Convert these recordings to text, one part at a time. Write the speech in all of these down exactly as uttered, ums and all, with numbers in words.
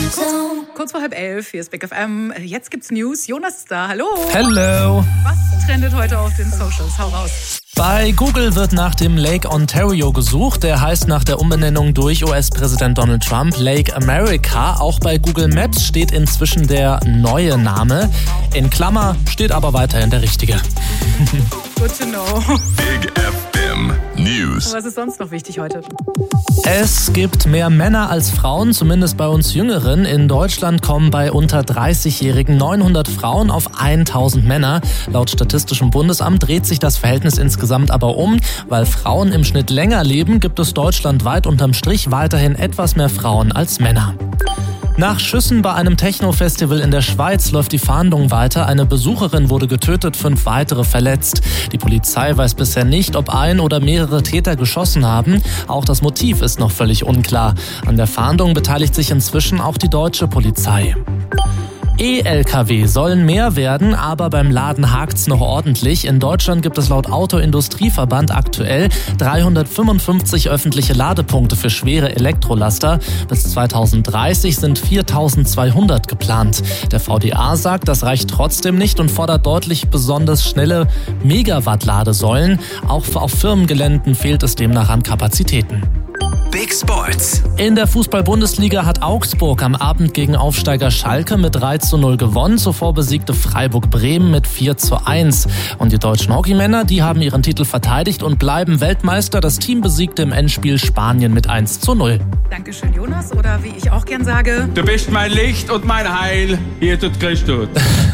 Kurz vor halb elf, hier ist Big F M. Jetzt gibt's News. Jonas ist da. Hallo. Hello. Was trendet heute auf den Socials? Hau raus. Bei Google wird nach dem Lake Ontario gesucht. Der heißt nach der Umbenennung durch U S-Präsident Donald Trump Lake America. Auch bei Google Maps steht inzwischen der neue Name. In Klammer steht aber weiterhin der richtige. Good to know. Big F M News. Was ist sonst noch wichtig heute? Es gibt mehr Männer als Frauen, zumindest bei uns Jüngeren. In Deutschland kommen bei unter dreißigjährigen neunhundert Frauen auf tausend Männer. Laut Statistischem Bundesamt dreht sich das Verhältnis insgesamt aber um. Weil Frauen im Schnitt länger leben, gibt es deutschlandweit unterm Strich weiterhin etwas mehr Frauen als Männer. Nach Schüssen bei einem Techno-Festival in der Schweiz läuft die Fahndung weiter. Eine Besucherin wurde getötet, fünf weitere verletzt. Die Polizei weiß bisher nicht, ob ein oder mehrere Täter geschossen haben. Auch das Motiv ist noch völlig unklar. An der Fahndung beteiligt sich inzwischen auch die deutsche Polizei. E-L K W sollen mehr werden, aber beim Laden hakt's noch ordentlich. In Deutschland gibt es laut Autoindustrieverband aktuell dreihundertfünfundfünfzig öffentliche Ladepunkte für schwere Elektrolaster. Bis zweitausenddreißig sind viertausendzweihundert geplant. Der V D A sagt, das reicht trotzdem nicht und fordert deutlich besonders schnelle Megawatt-Ladesäulen. Auch auf Firmengeländen fehlt es demnach an Kapazitäten. Big Sports. In der Fußball-Bundesliga hat Augsburg am Abend gegen Aufsteiger Schalke mit drei zu null gewonnen. Zuvor besiegte Freiburg Bremen mit vier zu eins. Und die deutschen Hockeymänner, die haben ihren Titel verteidigt und bleiben Weltmeister. Das Team besiegte im Endspiel Spanien mit eins zu null. Dankeschön, Jonas. Oder wie ich auch gern sage... Du bist mein Licht und mein Heil. Hier tut Christus.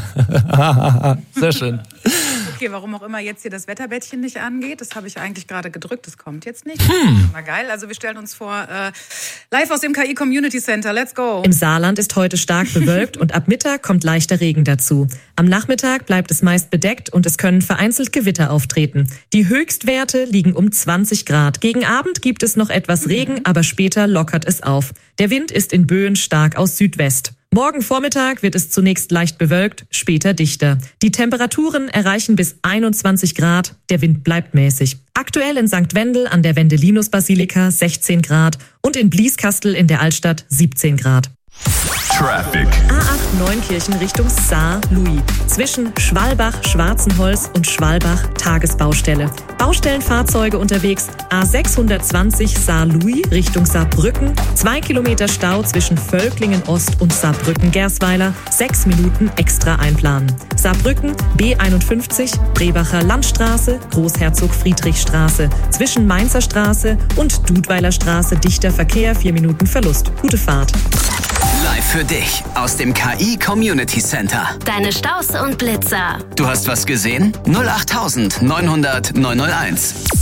Sehr schön. Okay, warum auch immer jetzt hier das Wetterbettchen nicht angeht, das habe ich eigentlich gerade gedrückt, das kommt jetzt nicht. Hm. Na geil, also wir stellen uns vor, äh, live aus dem K I Community Center, let's go. Im Saarland ist heute stark bewölkt und ab Mittag kommt leichter Regen dazu. Am Nachmittag bleibt es meist bedeckt und es können vereinzelt Gewitter auftreten. Die Höchstwerte liegen um zwanzig Grad. Gegen Abend gibt es noch etwas Regen, mhm. aber später lockert es auf. Der Wind ist in Böen stark aus Südwest. Morgen Vormittag wird es zunächst leicht bewölkt, später dichter. Die Temperaturen erreichen bis einundzwanzig Grad, der Wind bleibt mäßig. Aktuell in Sankt Wendel an der Wendelinus-Basilika sechzehn Grad und in Blieskastel in der Altstadt siebzehn Grad. Traffic. A acht Neunkirchen Richtung Saar-Louis. Zwischen Schwalbach-Schwarzenholz und Schwalbach Tagesbaustelle. Baustellenfahrzeuge unterwegs. A sechshundertzwanzig Saar-Louis Richtung Saarbrücken. Zwei Kilometer Stau zwischen Völklingen Ost und Saarbrücken-Gersweiler. Sechs Minuten extra einplanen. Saarbrücken B einundfünfzig Brebacher Landstraße, Großherzog-Friedrich-Straße. Zwischen Mainzer Straße und Dudweiler Straße dichter Verkehr. Vier Minuten Verlust. Gute Fahrt. Live für dich aus dem K I Community Center. Deine Staus und Blitzer. Du hast was gesehen? null acht neunhundert neunhunderteins.